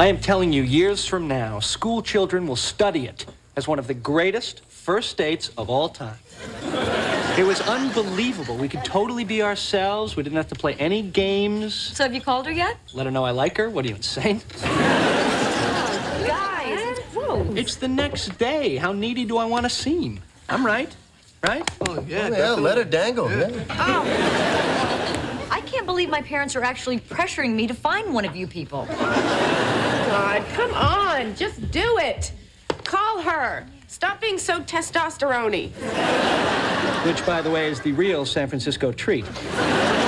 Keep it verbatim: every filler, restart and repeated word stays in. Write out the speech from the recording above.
I am telling you, years from now, school children will study it as one of the greatest first dates of all time. It was unbelievable. We could totally be ourselves. We didn't have to play any games. So have you called her yet? Let her know I like her. What are you, insane? Oh, guys, it's gross. It's the next day. How needy do I want to seem? I'm right. Right? Oh, yeah, Oh, yeah, let her dangle. Yeah. Oh. I can't believe my parents are actually pressuring me to find one of you people. God, come on. Just do it. Call her. Stop being so testosterone-y. Which, by the way, is the real San Francisco treat.